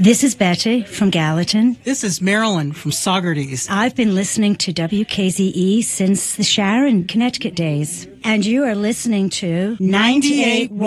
This is Betty from Gallatin. This is Marilyn from Saugerties. I've been listening to WKZE since the Sharon, Connecticut days. And you are listening to 98.